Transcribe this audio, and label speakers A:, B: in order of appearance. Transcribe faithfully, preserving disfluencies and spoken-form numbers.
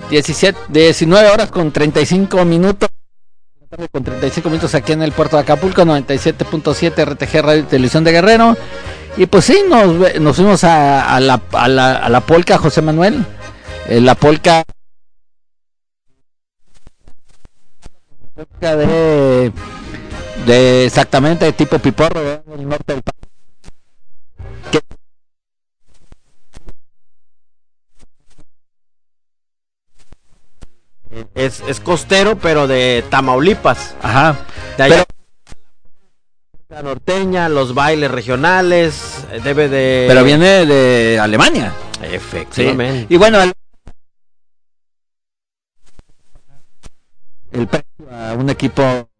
A: diecisiete, diecinueve horas con treinta y cinco minutos. Con treinta y cinco minutos aquí en el puerto de Acapulco, noventa y siete punto siete R T G Radio y Televisión de Guerrero. Y pues sí, nos, nos fuimos a, a, la, a, la, a la polca, José Manuel. Eh, la polca de, de exactamente de tipo piporro del norte del país. Que
B: Es, es costero, pero de Tamaulipas.
A: Ajá.
B: De allá. Pero la norteña, los bailes regionales, debe de...
A: Pero viene de Alemania.
B: Efectivamente.
A: Sí. Y bueno, el, el precio a un equipo